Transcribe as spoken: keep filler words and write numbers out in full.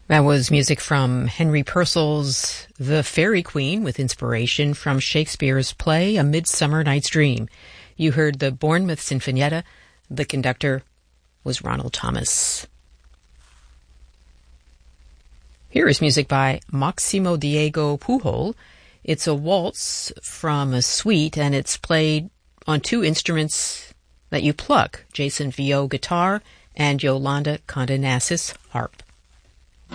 That was music from Henry Purcell's The Fairy Queen with inspiration from Shakespeare's play A Midsummer Night's Dream. You heard the Bournemouth Sinfonietta. The conductor was Ronald Thomas. Here is music by Maximo Diego Pujol. It's a waltz from a suite, and it's played on two instruments that you pluck, Jason Vio guitar and Yolanda Condonassis harp.